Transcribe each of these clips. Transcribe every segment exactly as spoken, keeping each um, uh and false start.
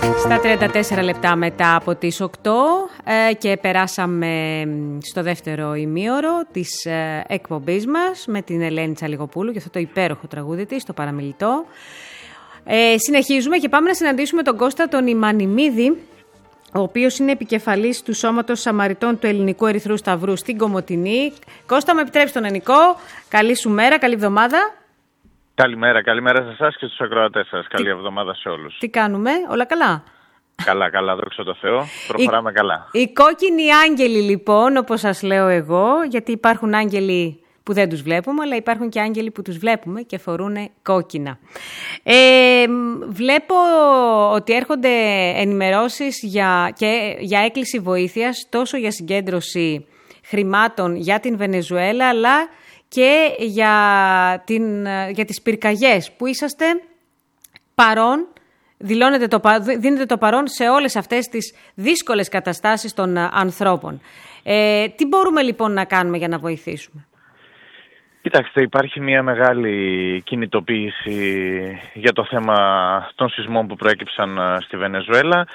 Στα τριάντα τέσσερα λεπτά μετά από τις οκτώ ε, και περάσαμε στο δεύτερο ημίωρο της ε, εκπομπής μας με την Ελένη Τσαλιγοπούλου και αυτό το υπέροχο τραγούδι της, το Παραμιλητό. Ε, συνεχίζουμε και πάμε να συναντήσουμε τον Κώστα τον Ημανημίδη, ο οποίος είναι επικεφαλής του Σώματος Σαμαριτών του Ελληνικού Ερυθρού Σταυρού στην Κομοτηνή. Κώστα, με επιτρέψει τον Ενικό. Καλή σου μέρα, καλή εβδομάδα. Καλημέρα, καλημέρα σε εσάς και στους ακροατές σας. Καλή εβδομάδα σε όλους. Τι κάνουμε, όλα καλά? Καλά, καλά, δόξα τω Θεώ. Προχωράμε οι, καλά. Οι κόκκινοι άγγελοι, λοιπόν, όπως σας λέω εγώ, γιατί υπάρχουν άγγελοι που δεν τους βλέπουμε, αλλά υπάρχουν και άγγελοι που τους βλέπουμε και φορούν κόκκινα. Ε, βλέπω ότι έρχονται ενημερώσεις για, και για έκκληση βοήθειας, τόσο για συγκέντρωση χρημάτων για την Βενεζουέλα, αλλά και για, την, για τις πυρκαγιές που είσαστε παρόν, δηλώνετε το, δίνετε το παρόν σε όλες αυτές τις δύσκολες καταστάσεις των ανθρώπων. Ε, τι μπορούμε λοιπόν να κάνουμε για να βοηθήσουμε? Κοιτάξτε, υπάρχει μια μεγάλη κινητοποίηση για το θέμα των σεισμών που προέκυψαν στη Βενεζουέλα.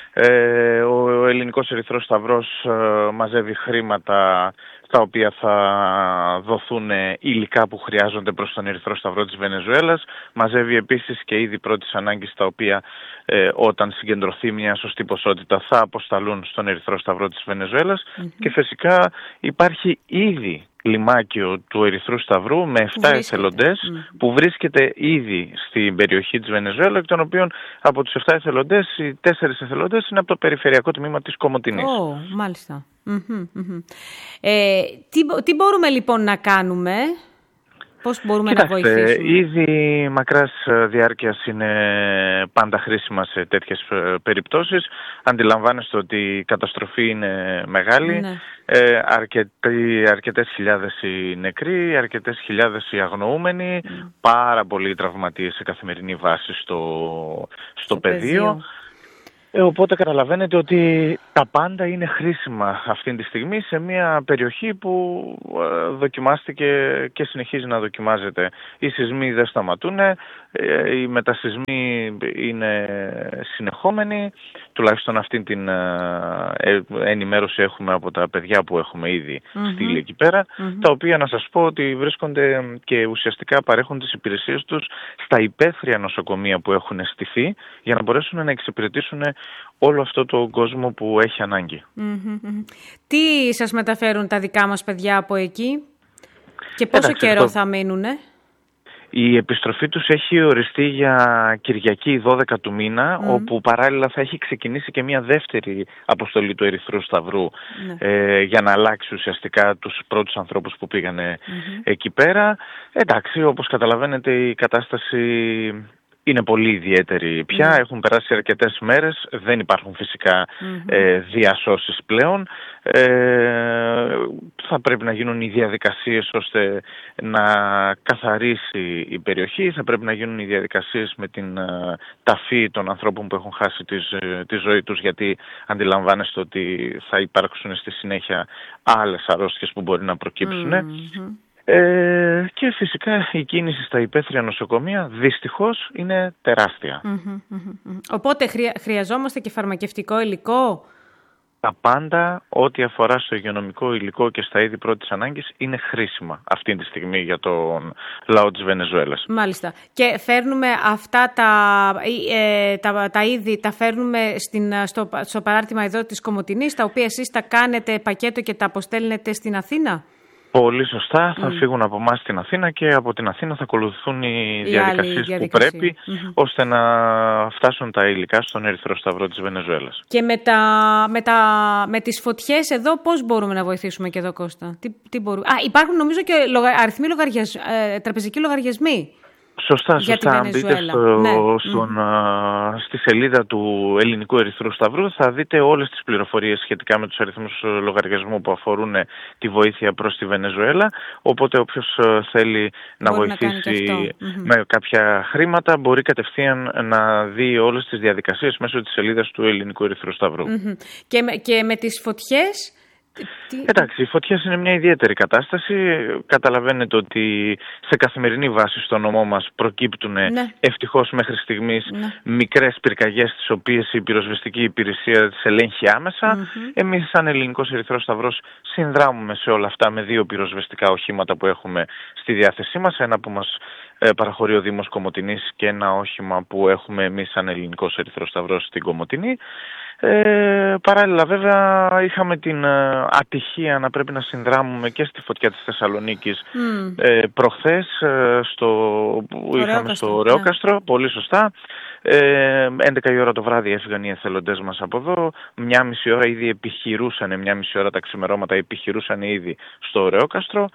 Ε, ο Ελληνικός Ερυθρός Σταυρός ε, μαζεύει χρήματα τα οποία θα δοθούν υλικά που χρειάζονται προς τον Ερυθρό Σταυρό της Βενεζουέλας. Μαζεύει επίσης και είδη πρώτης ανάγκης τα οποία ε, όταν συγκεντρωθεί μια σωστή ποσότητα θα αποσταλούν στον Ερυθρό Σταυρό της Βενεζουέλας. Mm-hmm. Και φυσικά υπάρχει ήδη λιμάκιο του Ερυθρού Σταυρού με επτά εθελοντές mm. που βρίσκεται ήδη στην περιοχή της Βενεζουέλα, εκ των οποίων από τους επτά εθελοντές, οι τέσσερις εθελοντές είναι από το περιφερειακό τμήμα της Κομοτηνής. Oh, μάλιστα. Mm-hmm, mm-hmm. Ε, τι, τι μπορούμε λοιπόν να κάνουμε? Πώς μπορούμε Κοιτάξτε, να βοηθήσουμε? Ήδη μακράς διάρκειας είναι πάντα χρήσιμα σε τέτοιες περιπτώσεις. Αντιλαμβάνεστε ότι η καταστροφή είναι μεγάλη. Ναι. Ε, αρκετοί, αρκετές χιλιάδες οι νεκροί, αρκετές χιλιάδες οι αγνοούμενοι, mm. πάρα πολλοί τραυματίες σε καθημερινή βάση στο, στο, στο πεδίο. πεδίο. Ε, οπότε καταλαβαίνετε ότι τα πάντα είναι χρήσιμα αυτή τη στιγμή σε μια περιοχή που ε, δοκιμάστηκε και συνεχίζει να δοκιμάζεται. Οι σεισμοί δεν σταματούν, ε, οι μετασεισμοί είναι συνεχόμενοι, τουλάχιστον αυτή την ε, ενημέρωση έχουμε από τα παιδιά που έχουμε ήδη mm-hmm. στείλει εκεί πέρα, mm-hmm. τα οποία να σας πω ότι βρίσκονται και ουσιαστικά παρέχουν τις υπηρεσίες τους στα υπαίθρια νοσοκομεία που έχουν στηθεί για να μπορέσουν να εξυπηρετήσουν όλο αυτό το κόσμο που έχει ανάγκη. Mm-hmm. Τι σας μεταφέρουν τα δικά μας παιδιά από εκεί και πόσο Εντάξει, καιρό το... θα μείνουνε? Η επιστροφή τους έχει οριστεί για Κυριακή δώδεκα του μήνα, mm. όπου παράλληλα θα έχει ξεκινήσει και μια δεύτερη αποστολή του Ερυθρού Σταυρού mm. ε, για να αλλάξει ουσιαστικά τους πρώτους ανθρώπους που πήγανε mm-hmm. εκεί πέρα. Εντάξει, όπως καταλαβαίνετε η κατάσταση είναι πολύ ιδιαίτερη πια, mm. έχουν περάσει αρκετές μέρες, δεν υπάρχουν φυσικά mm-hmm. ε, διασώσεις πλέον. Ε, θα πρέπει να γίνουν οι διαδικασίες ώστε να καθαρίσει η περιοχή, θα πρέπει να γίνουν οι διαδικασίες με την uh, ταφή των ανθρώπων που έχουν χάσει τη, τη ζωή τους, γιατί αντιλαμβάνεστε ότι θα υπάρξουν στη συνέχεια άλλες αρρώστιες που μπορεί να προκύψουν. Mm-hmm. Ε, και φυσικά η κίνηση στα υπαίθρια νοσοκομεία δυστυχώς είναι τεράστια. Mm-hmm, mm-hmm. Οπότε χρεια, χρειαζόμαστε και φαρμακευτικό υλικό? Τα πάντα, ό,τι αφορά στο υγειονομικό υλικό και στα είδη πρώτης ανάγκης, είναι χρήσιμα αυτή τη στιγμή για τον λαό της Βενεζουέλας. Μάλιστα. Και φέρνουμε αυτά τα, ε, τα, τα είδη, τα φέρνουμε στην, στο, στο παράρτημα εδώ της Κομοτηνής, τα οποία εσείς τα κάνετε πακέτο και τα αποστέλνετε στην Αθήνα? Πολύ σωστά, θα mm. φύγουν από εμάς στην Αθήνα και από την Αθήνα θα ακολουθούν οι η διαδικασίες που πρέπει mm-hmm. ώστε να φτάσουν τα υλικά στον Ερυθρό Σταυρό της Βενεζουέλας. Και με, τα, με, τα, με τις φωτιές εδώ πώς μπορούμε να βοηθήσουμε και εδώ, Κώστα? Τι, τι μπορούμε... Α, υπάρχουν νομίζω και λογα, αριθμοί λογαριασ, ε, τραπεζικοί λογαριασμοί. Σωστά, σωστά. Αν μπείτε στο, ναι. στον, mm. στη σελίδα του Ελληνικού Ερυθρού Σταυρού θα δείτε όλες τις πληροφορίες σχετικά με τους αριθμούς λογαριασμού που αφορούν τη βοήθεια προς τη Βενεζουέλα. Οπότε όποιος θέλει να μπορεί βοηθήσει να με mm-hmm. κάποια χρήματα μπορεί κατευθείαν να δει όλες τις διαδικασίες μέσω της σελίδας του Ελληνικού Ερυθρού Σταυρού. Mm-hmm. Και, με, και με τις φωτιές Τι... Εντάξει, οι φωτιές είναι μια ιδιαίτερη κατάσταση. Καταλαβαίνετε ότι σε καθημερινή βάση στο νομό μας προκύπτουν ναι. ευτυχώς μέχρι στιγμής ναι. μικρές πυρκαγιές, τις οποίες η πυροσβεστική υπηρεσία τις ελέγχει άμεσα. Mm-hmm. Εμείς σαν Ελληνικός Ερυθρός Σταυρός συνδράμουμε σε όλα αυτά με δύο πυροσβεστικά οχήματα που έχουμε στη διάθεσή μας. Ένα που μας ε, παραχωρεί ο Δήμος Κομοτηνής και ένα όχημα που έχουμε εμείς σαν Ελληνικός Ερυθρός Σταυρός στην Κομοτηνή. Ε, παράλληλα βέβαια είχαμε την ε, ατυχία να πρέπει να συνδράμουμε και στη φωτιά της Θεσσαλονίκης mm. ε, προχθές ε, στο, που είχαμε στο Ρεόκαστρο, yeah. πολύ σωστά. Ε, έντεκα η ώρα το βράδυ έφυγαν οι εθελοντές μας από εδώ, μια μισή ώρα ήδη επιχειρούσαν, μια μισή ώρα τα ξημερώματα επιχειρούσαν ήδη στο Ρεόκαστρο.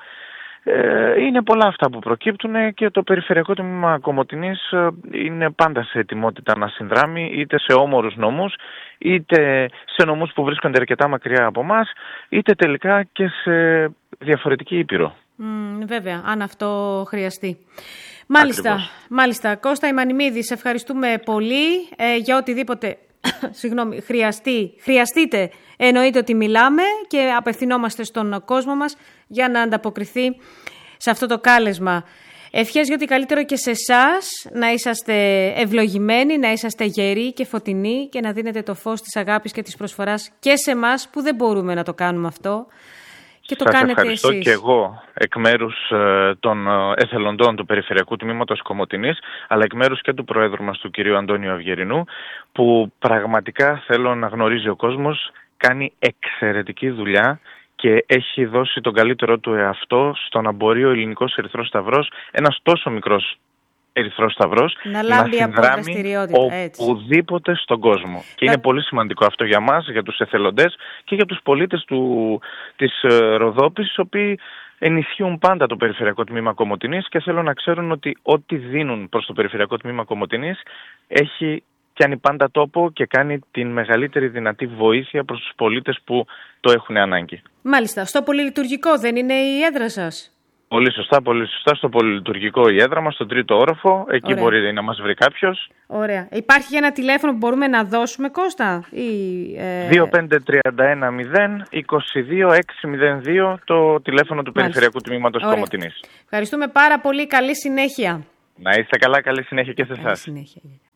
Είναι πολλά αυτά που προκύπτουν και το Περιφερειακό Τμήμα Κομοτηνής είναι πάντα σε ετοιμότητα να συνδράμει είτε σε όμορους νομούς, είτε σε νομούς που βρίσκονται αρκετά μακριά από εμάς, είτε τελικά και σε διαφορετική ήπειρο. Mm, βέβαια, αν αυτό χρειαστεί. Μάλιστα, μάλιστα. Κώστα Ημανημίδη, σε ευχαριστούμε πολύ ε, για οτιδήποτε συγγνώμη, χρειαστεί, χρειαστείτε. Εννοείται ότι μιλάμε και απευθυνόμαστε στον κόσμο μας για να ανταποκριθεί σε αυτό το κάλεσμα. Ευχές για ότι καλύτερο και σε εσάς, να είσαστε ευλογημένοι, να είσαστε γεροί και φωτεινοί και να δίνετε το φως της αγάπης και της προσφοράς και σε εμάς που δεν μπορούμε να το κάνουμε αυτό. Και το Σας κάνετε ευχαριστώ εσείς. Και εγώ εκ μέρους ε, των εθελοντών του Περιφερειακού Τμήματος Κομοτηνής, αλλά εκ μέρους και του Προέδρου μας, του κυρίου Αντώνιου Αυγερινού, που πραγματικά θέλω να γνωρίζει ο κόσμος, κάνει εξαιρετική δουλειά και έχει δώσει τον καλύτερό του εαυτό στο να μπορεί ο Ελληνικός Ερυθρός Σταυρός, ένας τόσο μικρός Ερυθρός Σταυρός, να, να συνδράμει οπουδήποτε στον κόσμο. Και είναι πολύ σημαντικό αυτό για μας, για τους εθελοντές και για τους πολίτες του, της Ροδόπης, οι οποίοι ενισχύουν πάντα το Περιφερειακό Τμήμα Κομοτηνής και θέλουν να ξέρουν ότι ό,τι δίνουν προς το Περιφερειακό Τμήμα Κομοτηνής έχει κάνει πάντα τόπο και κάνει την μεγαλύτερη δυνατή βοήθεια προς τους πολίτες που το έχουν ανάγκη. Μάλιστα. Στο πολυλειτουργικό δεν είναι η έδρα σας? Πολύ σωστά, πολύ σωστά. Στο πολυλειτουργικό η έδρα μας, στον τρίτο όροφο. Εκεί Ωραία. μπορεί να μας βρει κάποιος. Ωραία. Υπάρχει ένα τηλέφωνο που μπορούμε να δώσουμε, Κώστα? Ή, ε... δύο πέντε τρία ένα μηδέν είκοσι δύο έξι μηδέν δύο το τηλέφωνο του Μάλιστα. Περιφερειακού Τμήματος Κομοτηνής. Ευχαριστούμε πάρα πολύ. Καλή συνέχεια. Να είστε καλά, καλή συνέχεια και σε εσάς. Καλή συνέχεια.